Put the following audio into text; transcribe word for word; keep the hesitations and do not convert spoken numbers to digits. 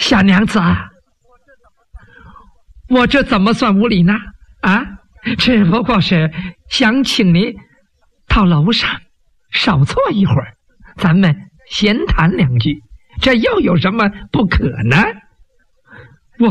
小娘子啊，我这怎么算无礼呢？啊，只不过是想请你到楼上少坐一会儿，咱们闲谈两句，这又有什么不可呢？